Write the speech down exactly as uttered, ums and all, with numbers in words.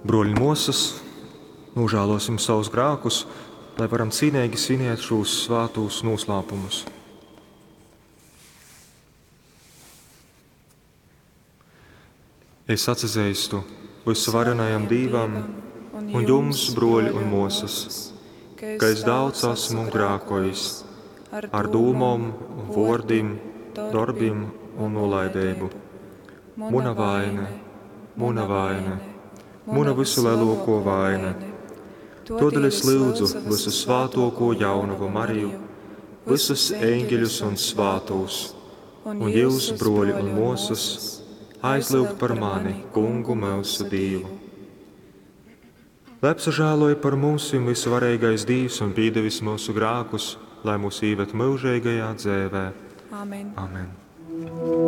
Broļi mūsas, nožēlosim savus grēkus, lai varam cīnīgi svinēt šos svētos noslēpumus. Es atzīstu visvarenajam Dievam un jums, broļi un mūsas, ka es daudz esmu grēkojis ar domām, vārdiem, darbiem un nolaidību. Muna vaina, muna vaina, muna visu lielāko vaina. Todēļ es lūdzu visu svētāko jaunavu Mariju, visus eņģeļus un svētos, un jūs, broļi un mūsas, aizlūgt par mani, Kungu mūsu Dievu. Lai apsažēloja par mums visvarīgais Dievs un pīdevis mūsu grēkus, lai mūs īvet mūžīgajā dzēvē. Amen. Amen.